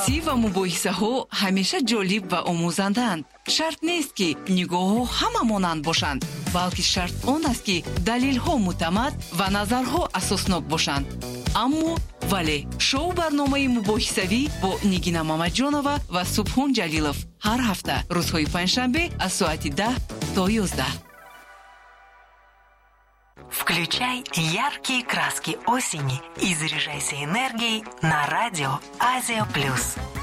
баҳсӣ ва мубоҳисаҳо ҳамеша ҷолиб ва омӯзанданд. Шарт нест ки нигоҳҳо ҳама монанд бошанд, балки шарт он аст ки далелҳо муътамад ва назарҳо асоснок бошанд. аммо вале шоу барномаи мубоҳисавӣ бо Нигина Мамаҷонова ва Субҳон Ҷалилов ҳар ҳафта рӯзҳои панҷшанбе аз соати 10 то 11. Включай яркие краски осени и заряжайся энергией на радио Азия+.